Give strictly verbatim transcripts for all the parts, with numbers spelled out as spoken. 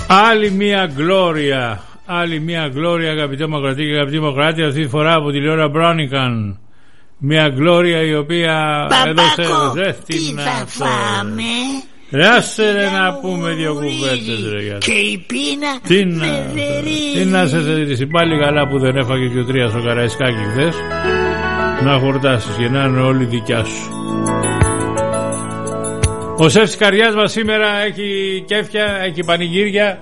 Άλλη μία γλώρια, άλλη μία γλώρια, αγαπητέ Μακροατή και αγαπητή Μακροάτη, αυτή τη φορά από τη Λιώρα Μπρόνικαν. Μία γλώρια η οποία έδωσε ζέστη να φάμε. Ράσε να πούμε δύο κουβέντες ρε γιατί. Και η πείνα τι να, τι να σε ζητήσει πάλι καλά που δεν έφαγε και ο τρία στο Καραϊσκάκι χθες. Να χορτάσεις και να είναι όλη δικιά σου. Ο σεφ της καρδιάς μας σήμερα έχει κέφια, έχει πανηγύρια.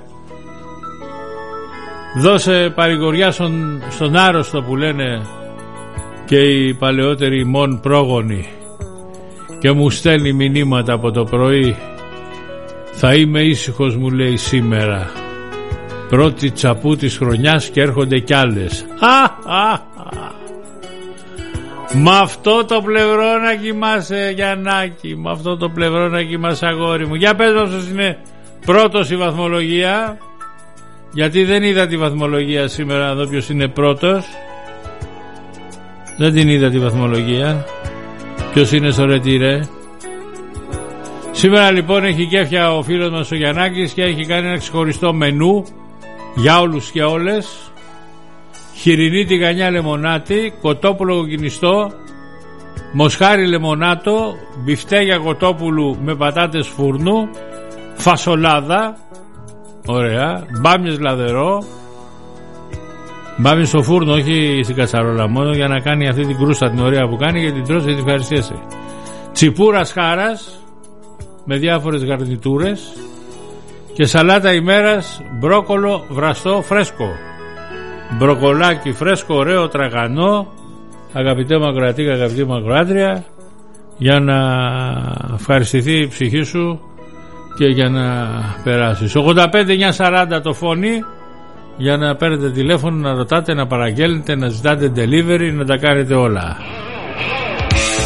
Δώσε παρηγοριά στον, στον άρρωστο που λένε και οι παλαιότεροι μόν πρόγονοι, και μου στέλνει μηνύματα από το πρωί. Θα είμαι ήσυχος, μου λέει σήμερα. Πρώτη τσαπού της χρονιάς και έρχονται κι άλλες. Μ' αυτό το πλευρό να κοιμάσαι Γιαννάκη, μ' αυτό το πλευρό να κοιμάσαι αγόρι μου. Για πες μας πως είναι πρώτος η βαθμολογία, γιατί δεν είδα τη βαθμολογία σήμερα, να δω ποιος είναι πρώτος. Δεν την είδα τη βαθμολογία. Ποιος είναι στο ρετυρέ. Σήμερα λοιπόν έχει κέφια ο φίλος μας ο Γιαννάκης και έχει κάνει ένα ξεχωριστό μενού για όλους και όλες. Χοιρινή τηγανιά λεμονάτι, κοτόπουλο κοκκινιστό, μοσχάρι λεμονάτο, μπιφτέγια κοτόπουλου με πατάτες φούρνου, φασολάδα, ωραία, μπάμιες λαδερό, μπάμιες στο φούρνο, όχι στην κατσαρόλα μόνο, για να κάνει αυτή την κρούστα την ωραία που κάνει και την τρως και την ευχαριστήσει. Τσιπούρας χάρας με διάφορες γαρνιτούρες και σαλάτα ημέρας μπρόκολο βραστό φρέσκο. Μπροκολάκι φρέσκο, ωραίο, τραγανό, αγαπητέ Μακροατή και αγαπητή Μακροάτρια, για να ευχαριστηθεί η ψυχή σου και για να περάσεις. ογδόντα πέντε εννιακόσια σαράντα το φωνή για να παίρνετε τηλέφωνο, να ρωτάτε, να παραγγέλνετε, να ζητάτε delivery, να τα κάνετε όλα.